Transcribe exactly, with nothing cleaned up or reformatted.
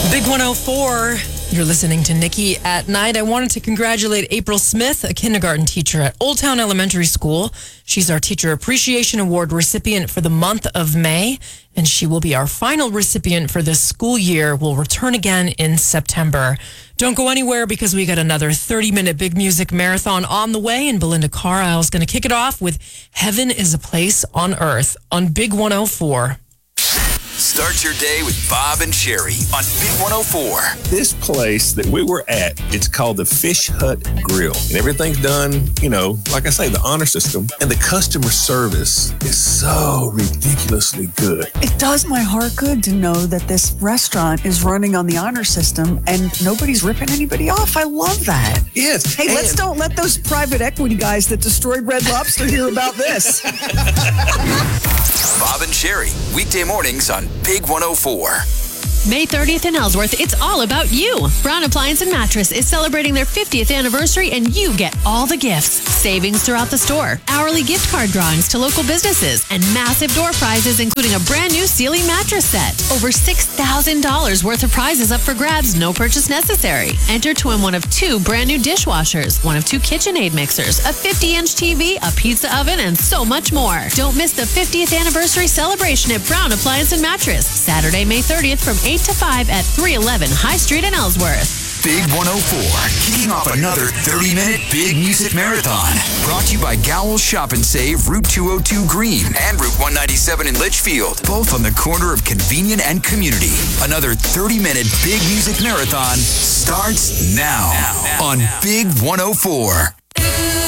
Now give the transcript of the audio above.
Big one oh four. You're listening to Nikki at Night. I wanted to congratulate April Smith, a kindergarten teacher at Old Town Elementary School. She's our Teacher Appreciation Award recipient for the month of May, and she will be our final recipient for this school year. We'll return again in September. Don't go anywhere because we got another thirty-minute big music marathon on the way, and Belinda Carlisle is going to kick it off with Heaven is a Place on Earth on Big one oh four. Start your day with Bob and Sherry on Big one oh four. This place that we were at, it's called the Fish Hut Grill. And everything's done, you know, like I say, the honor system. And the customer service is so ridiculously good. It does my heart good to know that this restaurant is running on the honor system and nobody's ripping anybody off. I love that. Yes. Hey, and let's don't let those private equity guys that destroyed Red Lobster hear about this. Bob and Sherry, weekday mornings on Big one oh four. May thirtieth in Ellsworth, it's all about you. Brown Appliance and Mattress is celebrating their fiftieth anniversary, and you get all the gifts. Savings throughout the store, hourly gift card drawings to local businesses, and massive door prizes, including a brand new Sealy mattress set. Over six thousand dollars worth of prizes up for grabs, no purchase necessary. Enter to win one of two brand new dishwashers, one of two KitchenAid mixers, a fifty-inch T V, a pizza oven, and so much more. Don't miss the fiftieth anniversary celebration at Brown Appliance and Mattress, Saturday, May thirtieth from eight to five at three eleven High Street in Ellsworth. Big one oh four, kicking off another thirty-minute big music marathon. Brought to you by Gowell's Shop and Save, Route two oh two Green and Route one ninety-seven in Litchfield, both on the corner of Convenient and Community. Another thirty-minute big music marathon starts now, now, now on now. Big one oh four.